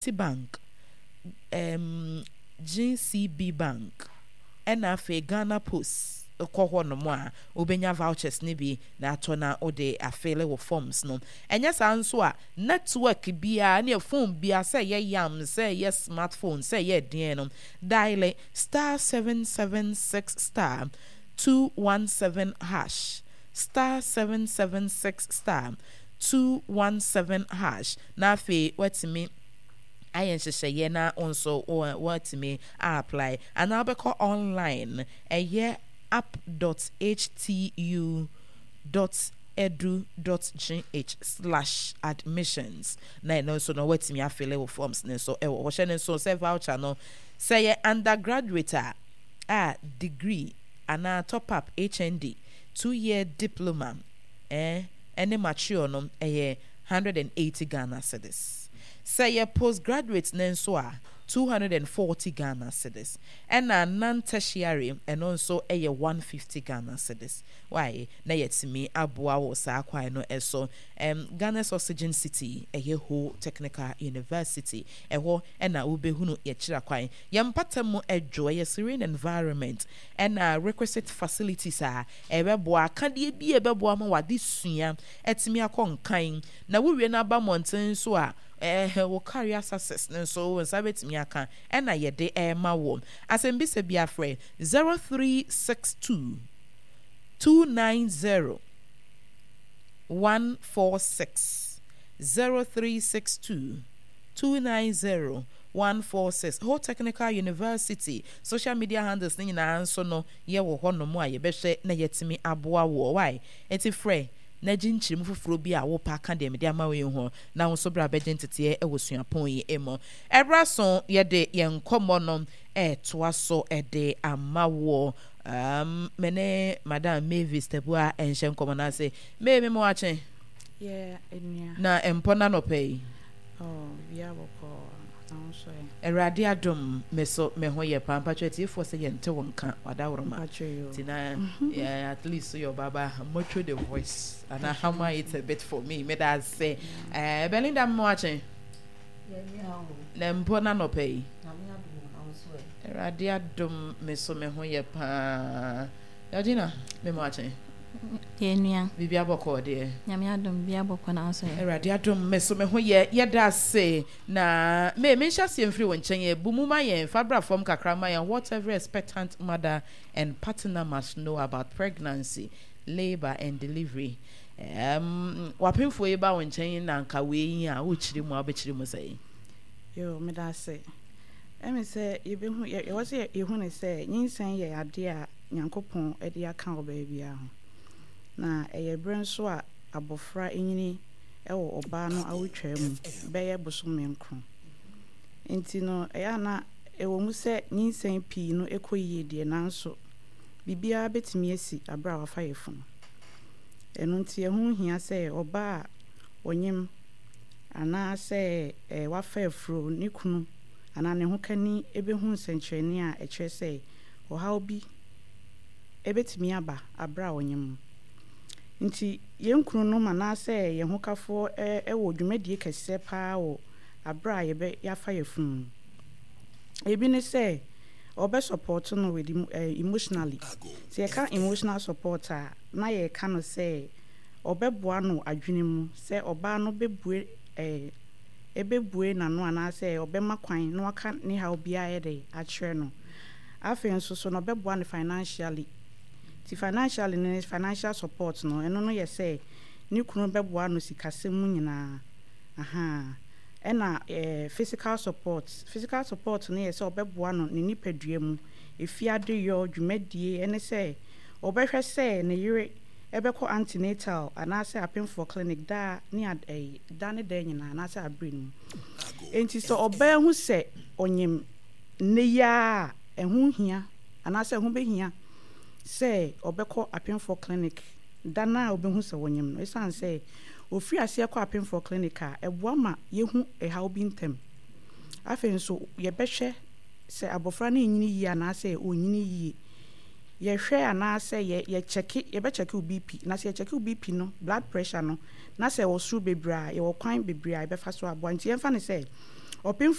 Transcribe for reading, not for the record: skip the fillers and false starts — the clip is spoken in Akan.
Equity Bank, GCB Bank, and afe Ghana Post. Okwo no mo a obenya vouchers ni bi na ato na ode afele wo forms no enya san so a network bia na phone bia say ye yam say ye smartphone say ye den no dial *776 *217 hash *776 *217 na afi watimi ayen hyehyɛ na onso watimi apply and now be call online app.htu.edu.gh/admissions na no so no watimi afile wo forms ne so wo hye ne so say voucher no say undergraduate a degree ana top up HND 2-year diploma any mature no 180 Ghana cedis say postgraduate nen so 240 Ghana cedis and a non-tertiary and also 150 Ghana cedis. Why? Na yetimi aboa wo sa kwai no eso Ghana's Oxygen City ho technical university ho na ubehunu ye kira kwai yempata mu edwo serene environment and requisite facilities ebeboa kade bi ebeboa ma wade sua etimi akonkan na wo wie na ba mountain so will carry us success so sabet miaka and I yede ma wo asem bi se bia frɛ 0362 290 146 0362 290 146 Whole Technical University social media handles ni na so no ye wo ho no mu a ye behwe na yetimi aboa wo why eti frɛ na jinchiri mfufuro bi a wo pa ka dem de ama we ho na wo so bra be gentete e wosuapon yi emo ebra so ye de ye nkomo no toa so de ama wo mene madam Mavis Tebua enhye nkomo na say me mo achen enua na empona no pay via boko so erade adom meso me ho ye pampa tweti for say ye nte wonka wadawroma tina at least so your baba much the voice and I hammer it a bit for me that say Belinda mo achen na mpona no pay erade adom meso me ho ye pa yadina me mo achen enua bibia boko de nyame adom bia boko na so erade adom meso me ho ye da say na me nhyase mfiri won chen ye bumuma ye fabra form kakrama ye whatever expectant mother and partner must know about pregnancy, labor and delivery. Wapemfo ye ba won chen na nka we yin a wo chiri mu abechiri mu say yo me da say emi say ye be hu ye wo say ye hu ne say nyinsan ye ade a nyankopon e de aka wo ba bia ho na eye bren so a abofra enyini ewo oba no awotwa mu beye bosome nkro enti no eya na ewo mu se nyinsan pii no ekoyie de nanso bibia betimi asi abra wafa yefun eno nti ehun hia se oba onyem ana se wafa efro ni kunu ana ne ho kani ebehun senkyereni a ekye se ohaw bi ebetimi aba abra onyem nti yenkunu no manase ye hokafo wo dwumadie kese paa wo abra ye be yafa yefun ebi ne say obe support no with emotionally say ye ka emotional support na ye ka no say obeboa no adwene mu say oba no bebue ebebue na no ana say obema kwan no aka ne ha obia ye de a kire no afen so no beboa no financially financial support no eno no ye say ni kunu beboa no sikasem nyina ena physical support no ye say obeboa no ni nipadua mu efiade yo dwumadie ene say obehwe say ne yire ebeko antenatal ana say apemfo clinic da ni da ne da nyina ana say abrin enti so obehu say onyem ne ya ehun hia ana say ehun behia say obeko apemfo clinic dana obehu se wonyem no esan say ofri ase akọ apemfo clinic a eboa ma yehu ehaw bi ntem afen so ye behwe se abofra na enyini yi ana say onyini yi ye hwe ana say ye check ye be check BP na say ye check BP no blood pressure no na say wo suru bebra ye wo kwan bebra ye be fa so abo nti ye fa ne say